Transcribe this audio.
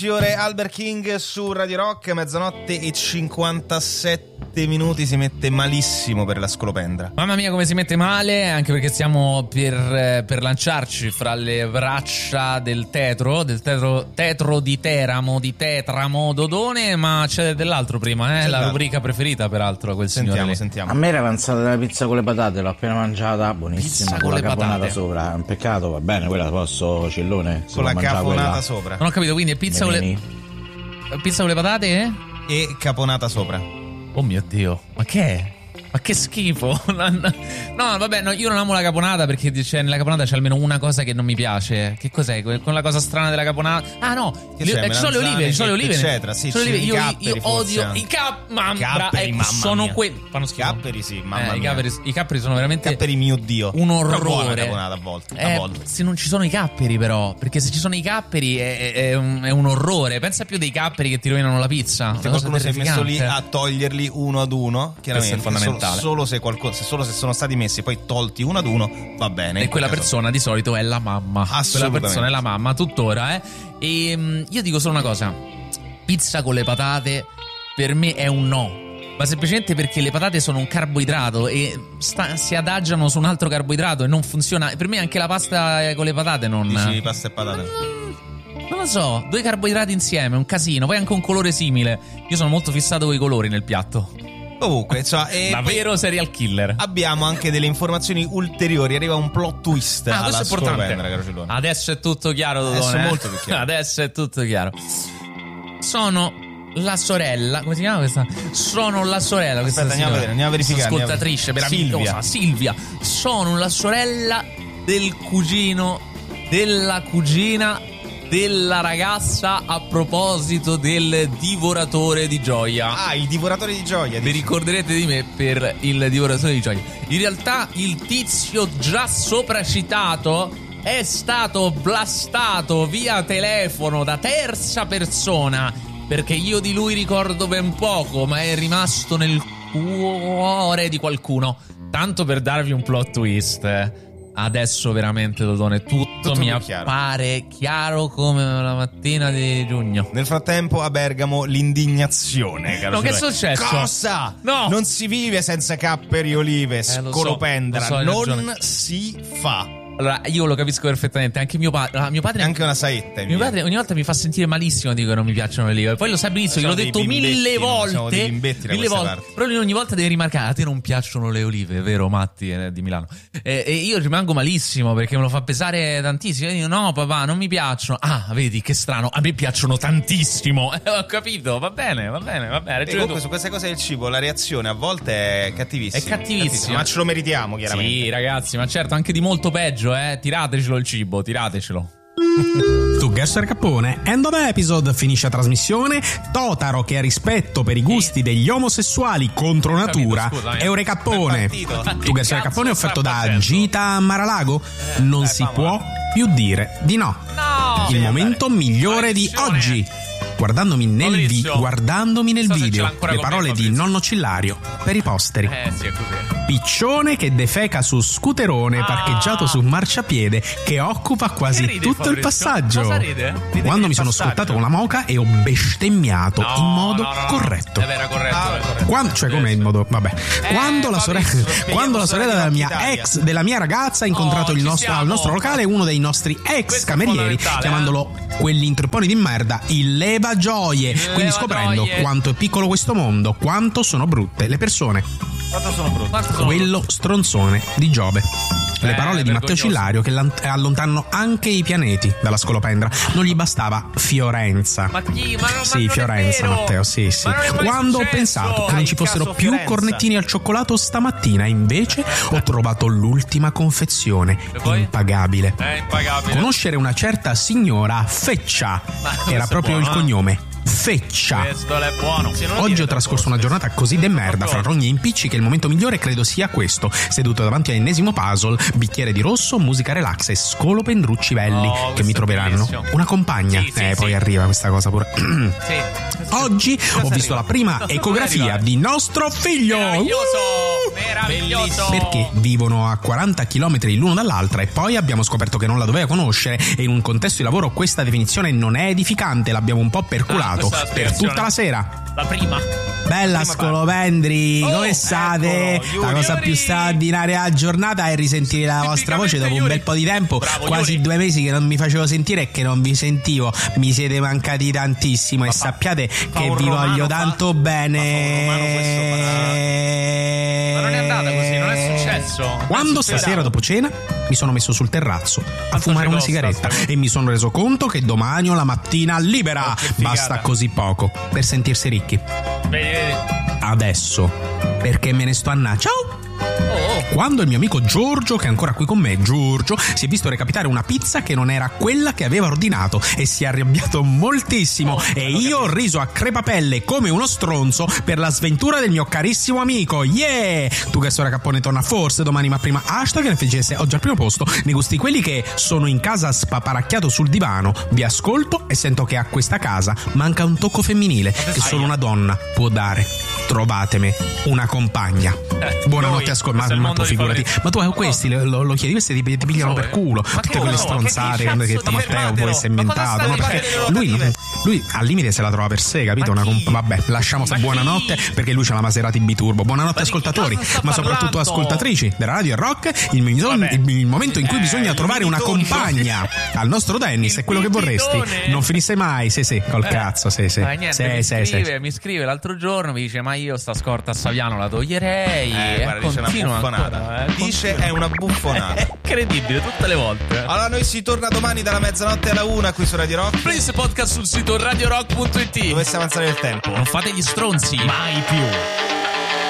Ore Albert King su Radio Rock, mezzanotte e 57 minuti. Si mette malissimo per la scolopendra. Mamma mia come si mette male, anche perché stiamo per lanciarci fra le braccia del tetro di Teramo, di Tetramo, Dodone. Ma c'è dell'altro prima, la rubrica preferita peraltro, quel signore. Sentiamo. A me era avanzata la pizza con le patate, l'ho appena mangiata, buonissima, Pizza con la caponata patate sopra. È un peccato, va bene, quella posso cillone. Con la caponata sopra. Non ho capito, quindi è pizza con le patate e caponata sopra. Oh mio Dio, ma che è? Ma che schifo. No, vabbè, no, io non amo la caponata perché nella caponata c'è almeno una cosa che non mi piace. Che cos'è? Con la cosa strana della caponata. Ah no, ci sono le olive, eccetera. Sì, io capperi, odio i capperi, sono quelli. Fanno schifo. Capperi, sì, mamma mia. I capperi sono veramente. Capperi, mio Dio. Un orrore. Buona caponata a volte. Se non ci sono i capperi, però. Perché se ci sono i capperi è un orrore. Pensa più dei capperi che ti rovinano la pizza. Se qualcuno si è messo lì a toglierli uno ad uno, chiaramente. Questo è fondamentale. Solo se sono stati messi poi tolti uno ad uno, va bene. E quella persona di solito è la mamma. Quella persona è la mamma tuttora, E io dico solo una cosa: pizza con le patate per me è un no. Ma semplicemente perché le patate sono un carboidrato e si adagiano su un altro carboidrato e non funziona. Per me anche la pasta con le patate non. Dici pasta e patate? Non lo so, 2 carboidrati insieme, un casino. Poi anche un colore simile. Io sono molto fissato con i colori nel piatto. Comunque, davvero serial killer. Abbiamo anche delle informazioni ulteriori. Arriva un plot twist alla scolopendra, caro Cellone. Adesso è tutto chiaro, Dodone. Adesso è molto più chiaro. Adesso è tutto chiaro. Sono la sorella. Come si chiama questa? Sono la sorella. Aspetta, andiamo a verificare. Ascoltatrice meravigliosa, Silvia. Sono la sorella del cugino, della cugina, della ragazza a proposito del divoratore di gioia. Ah, il divoratore di gioia. Vi ricorderete di me per il divoratore di gioia. In realtà il tizio già sopracitato è stato blastato via telefono da terza persona, perché io di lui ricordo ben poco, ma è rimasto nel cuore di qualcuno. Tanto per darvi un plot twist, adesso veramente, Dodone, tutto mi appare chiaro come la mattina di giugno. Nel frattempo a Bergamo l'indignazione, caro. No, che è successo? Cosa? No, non si vive senza capperi, olive, scolopendra, non si fa. Allora, io lo capisco perfettamente. Anche mio padre anche una saetta. Mio padre ogni volta mi fa sentire malissimo, dico che non mi piacciono le olive. Poi lo sai benissimo, gliel'ho detto mille volte. Però lui ogni volta deve rimarcare: a te non piacciono le olive, vero Matti di Milano? E io rimango malissimo perché me lo fa pesare tantissimo. Io dico: no papà, non mi piacciono. Ah, vedi che strano, a me piacciono tantissimo. Ho capito, va bene. E comunque su queste cose del cibo la reazione a volte è cattivissima. È cattivissima. Ma ce lo meritiamo, chiaramente. Sì, ragazzi, ma certo, anche di molto peggio. Tiratecelo il cibo, tiratecelo. Tu Gasser Cappone, end of episode, finisce la trasmissione. Totaro che ha rispetto per i gusti degli omosessuali contro natura. Eure Cappone. Tu Gasser Cappone è offerto da Gita Maralago. Non si può più dire di no. Il momento migliore di oggi. Guardandomi nel video, le parole di nonno Cillario per i posteri. Sì, è così. Piccione che defeca su scooterone parcheggiato su un marciapiede che occupa quasi tutto il passaggio. Cosa ride? Quando mi sono scuotato con la moca e ho bestemmiato in modo corretto. Era corretto. Cioè come in modo, vabbè. Quando la sorella della mia ragazza ha incontrato al nostro locale uno dei nostri ex camerieri, chiamandolo quell'introppone di merda, il leva gioie, quindi scoprendo quanto è piccolo questo mondo, quanto sono brutte le persone. Quello stronzone di Giove. Le parole di Matteo Cillario che allontanano anche i pianeti dalla scolopendra. Non gli bastava Fiorenza. Ma chi? Sì, Fiorenza, Matteo, sì. Quando ho pensato che non ci fossero più cornettini al cioccolato stamattina, invece ho trovato l'ultima confezione. Impagabile. Impagabile. Conoscere una certa signora Feccia era proprio il cognome. feccia. Questo è buono. Oggi ho trascorso una giornata così de merda fra rogni e impicci che il momento migliore credo sia questo, seduto davanti all'ennesimo puzzle, bicchiere di rosso, musica relax e scolo pendruccivelli che mi troveranno una compagna. Poi arriva questa cosa pure. Oggi ho visto la prima ecografia di nostro figlio. Meraviglioso. Perché vivono a 40 km l'uno dall'altra e poi abbiamo scoperto che non la doveva conoscere, e in un contesto di lavoro questa definizione non è edificante, l'abbiamo un po' perculato per tutta la sera. La prima. Bella Scolopendri, come state? La cosa più straordinaria della giornata è risentire la vostra voce dopo un bel po' di tempo. Quasi 2 mesi che non mi facevo sentire e che non vi sentivo. Mi siete mancati tantissimo e sappiate che vi voglio tanto bene. Ma non è andata così, non è successo. Quando stasera dopo cena mi sono messo sul terrazzo a fumare una sigaretta e mi sono reso conto che domani ho la mattina libera. Basta così poco per sentirsi ricchi. Vedi. Adesso, perché me ne sto a ciao! Quando il mio amico Giorgio, che è ancora qui con me, Giorgio, si è visto recapitare una pizza che non era quella che aveva ordinato e si è arrabbiato moltissimo e io ho riso a crepapelle come uno stronzo per la sventura del mio carissimo amico. Yeah! Tu che sora cappone torna forse domani, ma prima hashtag NFGS oggi al primo posto nei gusti quelli che sono in casa spaparacchiato sul divano. Vi ascolto e sento che a questa casa manca un tocco femminile che solo una donna può dare. Trovatemi una compagna. Buonanotte, ascolta. Ma tu figurati, ma tu questi lo chiedi, questi ti pigliano per culo tutte quelle stronzate che Matteo poi si è inventato, no? Perché lui al limite se la trova per sé, capito? Vabbè, lasciamo sta buonanotte perché lui c'ha la Maserati biturbo. Buonanotte ascoltatori, ma soprattutto ascoltatrici della Radio Rock. Il momento in cui bisogna trovare una compagna al nostro Dennis è quello che vorresti. Non finisse mai, sì, col cazzo, sì. Mi scrive l'altro giorno, mi dice: ma io sta scorta a Saviano la toglierei. Guarda, dice una buffonata. Dice è una buffonata. È incredibile, tutte le volte. Allora noi si torna domani dalla mezzanotte alla 1 qui su Radio Rock. Please podcast sul sito radiorock.it. Dovesse avanzare il tempo. Non fate gli stronzi. Mai più.